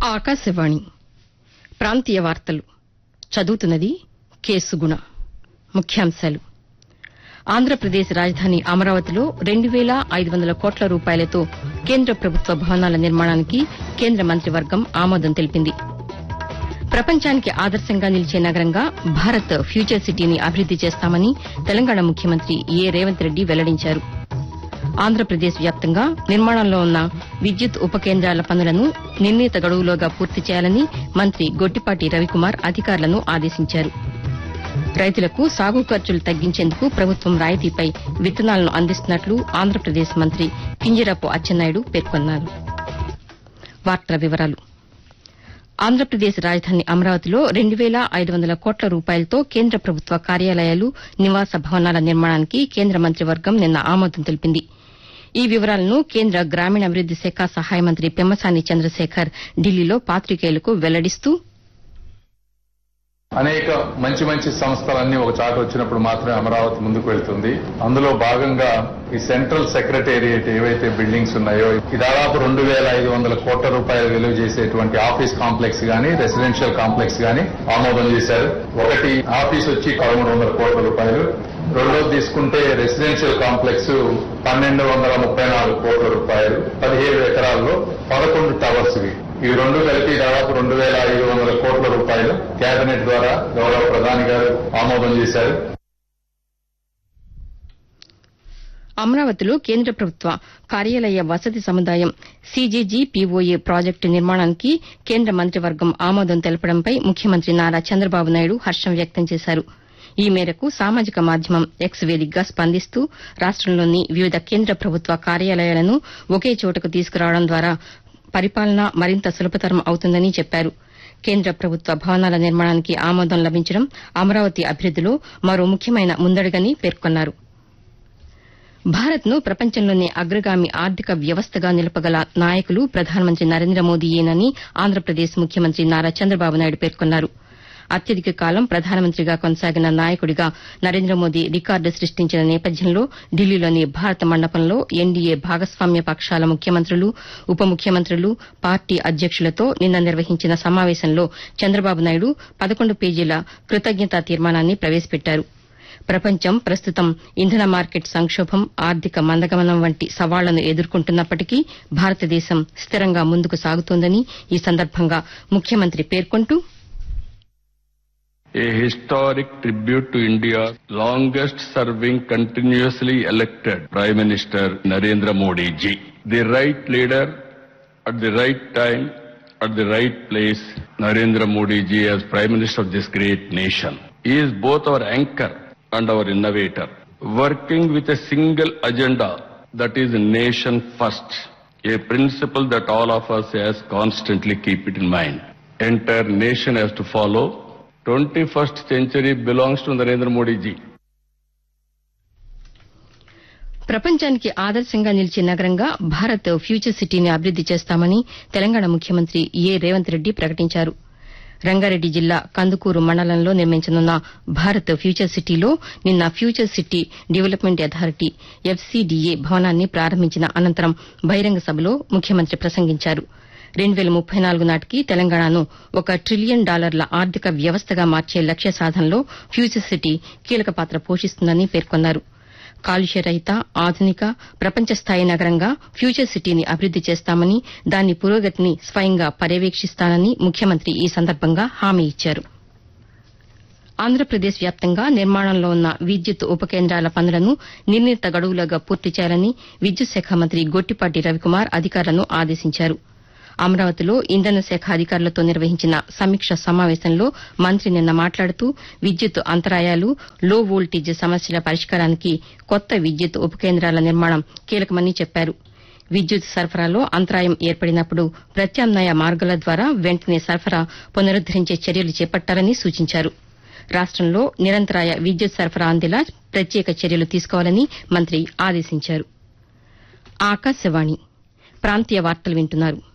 ఆకాశవాణి ప్రాంతీయ వార్తలు చదువుతున్నది కె సుగుణ. ముఖ్యాంశాలు. ఆంధ్రప్రదేశ్ రాజధాని అమరావతిలో 2,500 కోట్ల రూపాయలతో కేంద్ర ప్రభుత్వ భవనాల నిర్మాణానికి కేంద్ర మంత్రివర్గం ఆమోదం తెలిపింది. ప్రపంచానికి ఆదర్శంగా నిలిచే నగరంగా భారత్ ఫ్యూచర్ సిటీని అభివృద్ది చేస్తామని తెలంగాణ ముఖ్యమంత్రి రేవంత్ రెడ్డి వెల్లడించారు. ఆంధ్రప్రదేశ్ వ్యాప్తంగా నిర్మాణంలో ఉన్న విద్యుత్ ఉప కేంద్రాల పనులను నిర్ణీత గడువులోగా పూర్తి చేయాలని మంత్రి గొట్టిపాటి రవికుమార్ అధికారులను ఆదేశించారు. రైతులకు సాగు ఖర్చులు తగ్గించేందుకు ప్రభుత్వం రాయితీపై విత్తనాలను అందిస్తున్నట్లు ఆంధ్రప్రదేశ్ మంత్రి కింజరాపు అచ్చెన్నాయుడు పేర్కొన్నారు. ఆంధ్రప్రదేశ్ రాజధాని అమరావతిలో 2,500 కోట్ల రూపాయలతో కేంద్ర ప్రభుత్వ కార్యాలయాలు, నివాస భవనాల నిర్మాణానికి కేంద్ర మంత్రివర్గం నిన్న ఆమోదం తెలిపింది. ఈ వివరాలను కేంద్ర గ్రామీణాభివృద్ది శాఖ సహాయ మంత్రి పెమ్మసాని చంద్రశేఖర్ ఢిల్లీలో పాతికేయులకు వెల్లడిస్తూ అనేక మంచి సంస్థలన్నీ ఒక చాట వచ్చినప్పుడు మాత్రమే అమరావతి ముందుకు వెళ్తుంది. అందులో భాగంగా ఈ సెంట్రల్ సెక్రటేరియట్ ఏవైతే బిల్డింగ్స్ ఉన్నాయో ఈ దాదాపు 2,500 కోట్ల రూపాయలు విలువ చేసేటువంటి ఆఫీస్ కాంప్లెక్స్ గానీ, రెసిడెన్షియల్ కాంప్లెక్స్ గానీ ఆమోదం చేశారు. ఒకటి ఆఫీస్ వచ్చి 1,300 కోట్ల రూపాయలు, రెండోది తీసుకుంటే రెసిడెన్షియల్ కాంప్లెక్స్ 1,234 కోట్ల రూపాయలు, 17 ఎకరాల్లో 11 టవర్స్. ఈ రెండు కలిపి దాదాపు 2,500 కోట్ల రూపాయలు కేబినెట్ ద్వారా గౌరవ ప్రధాని గారు ఆమోదం చేశారు. అమరావతిలో కేంద్ర ప్రభుత్వ కార్యాలయ వసతి సముదాయం సీజీజీపీఓఏ ప్రాజెక్టు నిర్మాణానికి కేంద్ర మంత్రివర్గం ఆమోదం తెలపడంపై ముఖ్యమంత్రి నారా చంద్రబాబు నాయుడు హర్షం వ్యక్తం చేశారు. ఈ మేరకు సామాజిక మాధ్యమం ఎక్స్ వేదికగా స్పందిస్తూ రాష్టంలోని వివిధ కేంద్ర ప్రభుత్వ కార్యాలయాలను ఒకే చోటకు తీసుకురావడం ద్వారా పరిపాలన మరింత సులభతరం అవుతుందని చెప్పారు. కేంద్ర ప్రభుత్వ భవనాల నిర్మాణానికి ఆమోదం లభించడం అమరావతి అభివృద్దిలో మరో ముఖ్యమైన ముందడుగని పేర్కొన్నారు. భారత్ను ప్రపంచంలోనే అగ్రగామి ఆర్థిక వ్యవస్థగా నిలపగల నాయకులు ప్రధానమంత్రి నరేంద్ర మోదీయేనని ఆంధ్రప్రదేశ్ ముఖ్యమంత్రి నారా చంద్రబాబు నాయుడు పేర్కొన్నారు. అత్యధిక కాలం ప్రధానమంత్రిగా కొనసాగిన నాయకుడిగా నరేంద్ర మోదీ రికార్డు సృష్టించిన నేపథ్యంలో ఢిల్లీలోని భారత మండపంలో ఎన్డీఏ భాగస్వామ్య పక్షాల ముఖ్యమంత్రులు, ఉప ముఖ్యమంత్రులు, పార్టీ అధ్యక్షులతో నిన్న నిర్వహించిన సమావేశంలో చంద్రబాబు నాయుడు 11 పేజీల కృతజ్ఞతా తీర్మానాన్ని ప్రవేశపెట్టారు. ప్రపంచం ప్రస్తుతం ఇంధన మార్కెట్ సంక్షోభం, ఆర్థిక మందగమనం వంటి సవాళ్లను ఎదుర్కొంటున్నప్పటికీ భారతదేశం స్థిరంగా ముందుకు సాగుతోందని ఈ సందర్భంగా ముఖ్యమంత్రి పేర్కొంటూ A historic tribute to India's longest serving continuously elected Prime Minister Narendra Modi ji. The right leader at the right time at the right place, Narendra Modi ji as Prime Minister of this great nation. He is both our anchor and our innovator, working with a single agenda that is nation first, a principle that all of us has constantly keep it in mind. Entire nation has to follow. 21st century belongs to Narendra Modi ji. ప్రపంచానికి ఆదర్శంగా నిలిచే నగరంగా Bharat future సిటీని అభివృద్ది చేస్తామని తెలంగాణ ముఖ్యమంత్రి రేవంత్ రెడ్డి ప్రకటించారు. రంగారెడ్డి జిల్లా కందుకూరు మండలంలో నిర్మించనున్న భారత్ ఫ్యూచర్ సిటీలో నిన్న future city development authority FCDA భవనాన్ని ప్రారంభించిన అనంతరం బహిరంగ సభలో ముఖ్యమంత్రి ప్రసంగించారు. 2034 నాటికి తెలంగాణను $1 ట్రిలియన్ ఆర్థిక వ్యవస్థగా మార్చే లక్ష్య సాధనలో ఫ్యూచర్ సిటీ కీలక పాత్ర పోషిస్తుందని పేర్కొన్నారు. కాలుష్య రహిత, ఆధునిక, ప్రపంచ స్థాయి నగరంగా ఫ్యూచర్ సిటీని అభివృద్ది చేస్తామని, దాని పురోగతిని స్వయంగా పర్యవేక్షిస్తానని ముఖ్యమంత్రి ఈ సందర్భంగా హామీ ఇచ్చారు. ఆంధ్రప్రదేశ్ వ్యాప్తంగా నిర్మాణంలో ఉన్న విద్యుత్ ఉప కేంద్రాల పనులను నిర్ణీత గడువులోగా పూర్తి చేయాలని విద్యుత్ శాఖ మంత్రి గొట్టిపాటి రవికుమార్ అధికారులను ఆదేశించారు. అమరావతిలో ఇంధన శాఖ అధికారులతో నిర్వహించిన సమీక్ష సమావేశంలో మంత్రి నిన్న మాట్లాడుతూ విద్యుత్ అంతరాయాలు, లో వోల్టేజ్ సమస్యల పరిష్కారానికి కొత్త విద్యుత్ ఉప కేంద్రాల నిర్మాణం కీలకమని చెప్పారు. విద్యుత్ సరఫరాలో అంతరాయం ఏర్పడినప్పుడు ప్రత్యామ్నాయ మార్గాల ద్వారా వెంటనే సరఫరా పునరుద్దరించే చర్యలు చేపట్టాలని సూచించారు. రాష్టంలో నిరంతరాయ విద్యుత్ సరఫరా అందేలా ప్రత్యేక చర్యలు తీసుకోవాలని మంత్రి ఆదేశించారు. ఆకాశవాణి ప్రాంతీయ వార్తలు వింటున్నారు.